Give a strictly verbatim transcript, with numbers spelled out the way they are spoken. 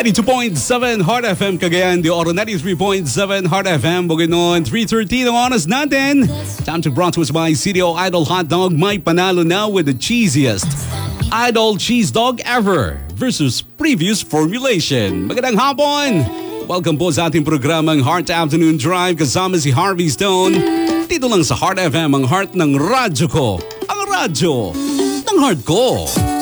ninety-two point seven Heart F M Cagayan de Oro, ninety-three point seven Heart F M Bukidnon, three thirteen ang oras natin. Time to brought to us by C D O Idol Hot Dog. May panalo now with the cheesiest Idol Cheese Dog ever versus previous formulation. Magandang hapon! Welcome po sa ating programang Heart Afternoon Drive kasama si Harvey Stone. Dito lang sa Heart F M, ang heart ng radyo ko. Ang radyo ng heart ko.